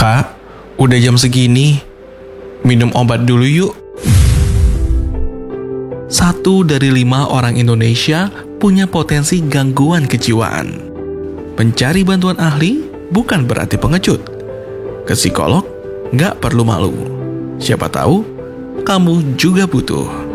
Kak, udah jam segini. Minum obat dulu yuk. 1 dari 5 orang Indonesia punya potensi gangguan kejiwaan. Mencari bantuan ahli bukan berarti pengecut. Ke psikolog nggak perlu malu. Siapa tahu kamu juga butuh.